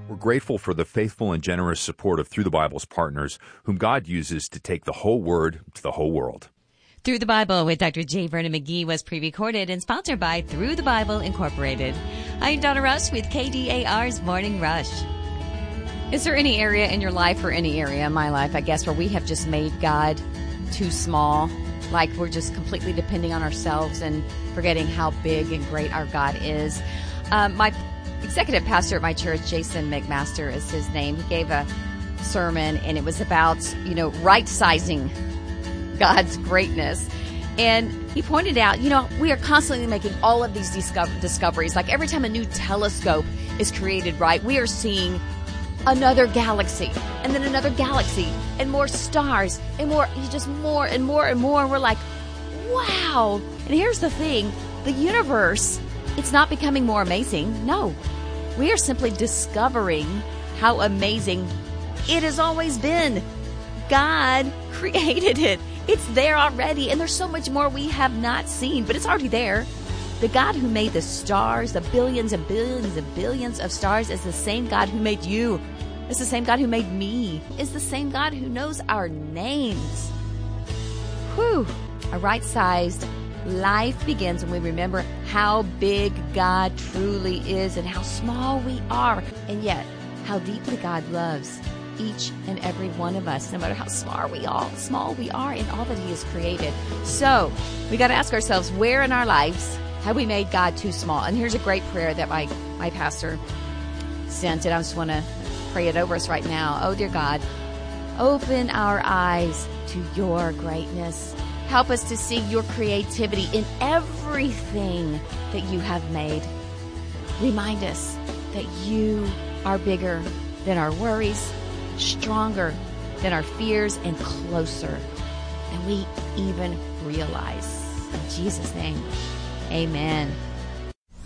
We're grateful for the faithful and generous support of Through the Bible's partners, whom God uses to take the whole Word to the whole world. Through the Bible with Dr. J. Vernon McGee was pre-recorded and sponsored by Through the Bible Incorporated. I'm Donna Rush with KDAR's Morning Rush. Is there any area in your life, or any area in my life, I guess, where we have just made God too small? Like we're just completely depending on ourselves and forgetting how big and great our God is. My executive pastor at my church, Jason McMaster is his name. He gave a sermon, and it was about, right-sizing God's greatness. And he pointed out, we are constantly making all of these discoveries. Like every time a new telescope is created, right, we are seeing another galaxy, and then another galaxy, and more stars, and more, just more and more and more. And we're like, wow. And here's the thing, the universe, it's not becoming more amazing. No, we are simply discovering how amazing it has always been. God created it. It's there already, and there's so much more we have not seen, but it's already there. The God who made the stars, the billions and billions and billions of stars, is the same God who made you. It's the same God who made me. It's the same God who knows our names. Whew. A right-sized life begins when we remember how big God truly is and how small we are, and yet how deeply God loves each and every one of us, no matter how small we are in all that He has created. So we got to ask ourselves, where in our lives have we made God too small? And here's a great prayer that my pastor sent, and I just want to pray it over us right now. Oh, dear God, open our eyes to your greatness. Help us to see your creativity in everything that you have made. Remind us that you are bigger than our worries, stronger than our fears, and closer than we even realize. In Jesus' name, amen.